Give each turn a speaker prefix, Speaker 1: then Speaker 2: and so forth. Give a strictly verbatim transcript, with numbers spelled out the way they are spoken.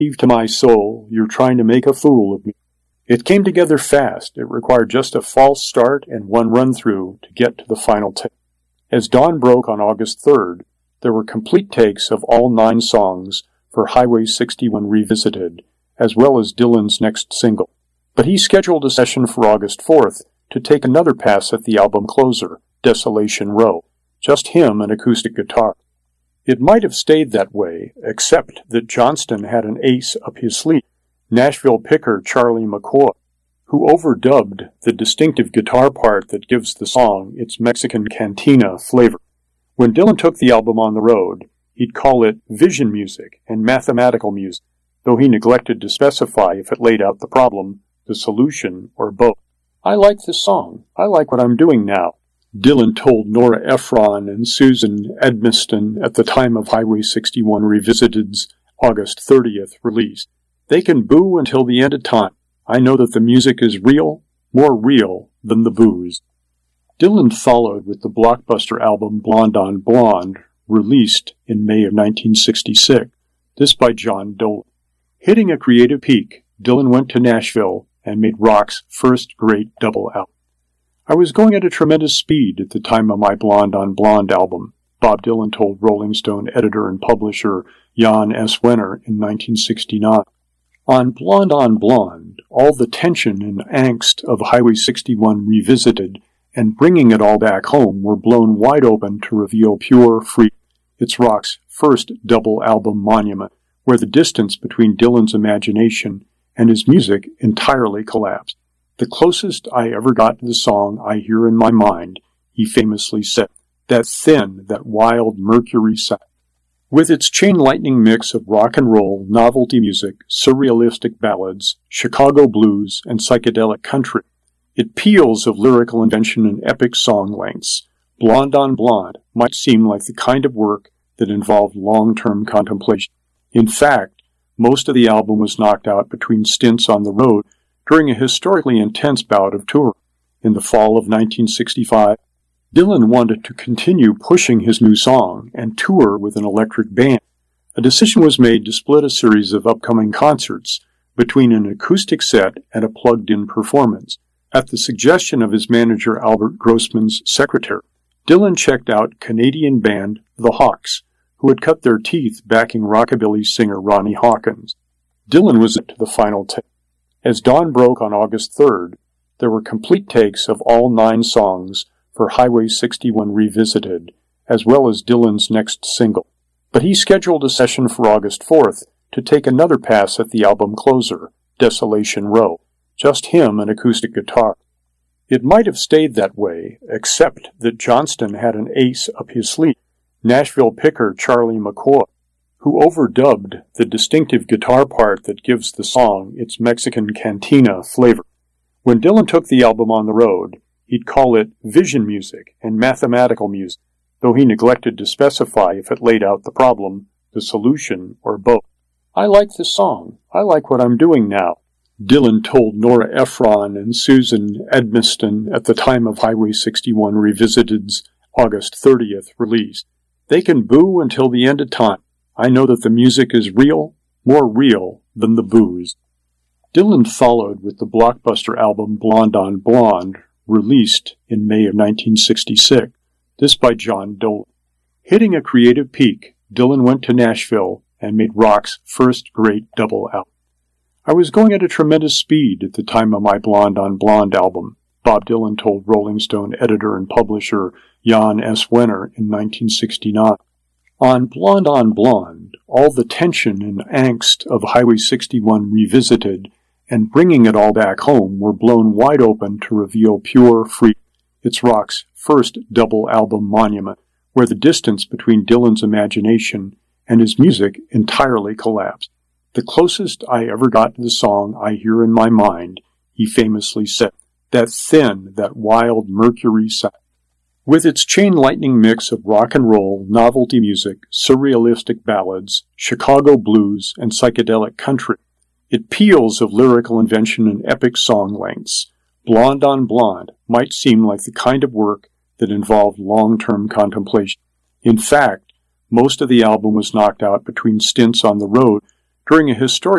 Speaker 1: Eve to my soul, you're trying to make a fool of me. It came together fast. It required just a false start and one run-through to get to the final take. As dawn broke on August third, there were complete takes of all nine songs for Highway sixty-one Revisited, as well as Dylan's next single. But he scheduled a session for August fourth to take another pass at the album closer, Desolation Row. Just him and acoustic guitar. It might have stayed that way, except that Johnston had an ace up his sleeve, Nashville picker Charlie McCoy, who overdubbed the distinctive guitar part that gives the song its Mexican cantina flavor. When Dylan took the album on the road, he'd call it vision music and mathematical music, though he neglected to specify if it laid out the problem, the solution, or both. I like this song. I like what I'm doing now, Dylan told Nora Ephron and Susan Edmiston at the time of Highway sixty-one Revisited's August thirtieth release. They can boo until the end of time. I know that the music is real, more real than the booze. Dylan followed with the blockbuster album Blonde on Blonde, released in May of nineteen sixty-six, this by John Dolan. Hitting a creative peak, Dylan went to Nashville and made rock's first great double album. I was going at a tremendous speed at the time of my Blonde on Blonde album, Bob Dylan told Rolling Stone editor and publisher Jan S. Wenner in nineteen sixty-nine. On Blonde on Blonde, all the tension and angst of Highway sixty-one Revisited and bringing it all back home were blown wide open to reveal pure freedom. It's rock's first double album monument, where the distance between Dylan's imagination and his music entirely collapsed. The closest I ever got to the song I hear in my mind, he famously said, that thin, that wild Mercury sound. With its chain-lightning mix of rock and roll, novelty music, surrealistic ballads, Chicago blues, and psychedelic country, it peals of lyrical invention and epic song lengths. Blonde on Blonde might seem like the kind of work that involved long-term contemplation. In fact, most of the album was knocked out between stints on the road during a historically intense bout of touring. In the fall of nineteen sixty-five, Dylan wanted to continue pushing his new song and tour with an electric band. A decision was made to split a series of upcoming concerts between an acoustic set and a plugged-in performance. At the suggestion of his manager Albert Grossman's secretary, Dylan checked out Canadian band The Hawks, who had cut their teeth backing rockabilly singer Ronnie Hawkins. Dylan was to the final take. As dawn broke on August third, there were complete takes of all nine songs for Highway sixty-one Revisited, as well as Dylan's next single. But he scheduled a session for August fourth to take another pass at the album closer, Desolation Row. Just him and acoustic guitar. It might have stayed that way, except that Johnston had an ace up his sleeve, Nashville picker Charlie McCoy, who overdubbed the distinctive guitar part that gives the song its Mexican cantina flavor. When Dylan took the album on the road, he'd call it vision music and mathematical music, though he neglected to specify if it laid out the problem, the solution, or both. I like this song. I like what I'm doing now, Dylan told Nora Ephron and Susan Edmiston at the time of Highway sixty-one Revisited's August thirtieth release. They can boo until the end of time. I know that the music is real, more real than the booze. Dylan followed with the blockbuster album Blonde on Blonde, released in May of nineteen sixty-six, this by John Dolan. Hitting a creative peak, Dylan went to Nashville and made rock's first great double album. I was going at a tremendous speed at the time of my Blonde on Blonde album, Bob Dylan told Rolling Stone editor and publisher Jan S. Wenner in nineteen sixty-nine. On Blonde on Blonde, all the tension and angst of Highway sixty-one Revisited and bringing it all back home were blown wide open to reveal pure freedom. It's rock's first double album monument, where the distance between Dylan's imagination and his music entirely collapsed. The closest I ever got to the song I hear in my mind, he famously said, that thin, that wild Mercury sound. With its chain-lightning mix of rock and roll, novelty music, surrealistic ballads, Chicago blues, and psychedelic country, it peals of lyrical invention and epic song lengths. Blonde on Blonde might seem like the kind of work that involved long-term contemplation. In fact, most of the album was knocked out between stints on the road During a historic